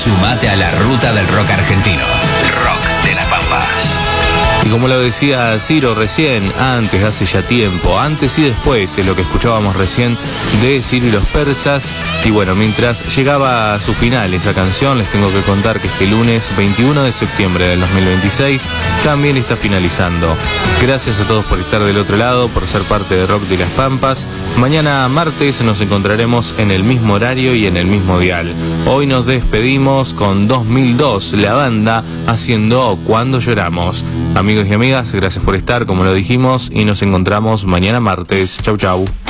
Sumate a la ruta del rock argentino. Rock de las Pampas. Y como lo decía Ciro recién, hace ya tiempo, antes y después, es lo que escuchábamos recién de Ciro y los Persas. Y bueno, mientras llegaba a su final esa canción, les tengo que contar que este lunes 21 de septiembre del 2026 también está finalizando. Gracias a todos por estar del otro lado, por ser parte de Rock de las Pampas. Mañana martes nos encontraremos en el mismo horario y en el mismo dial. Hoy nos despedimos con 2002, la banda haciendo Cuando Lloramos. Amigos y amigas, gracias por estar, como lo dijimos, y nos encontramos mañana martes. Chau, chau.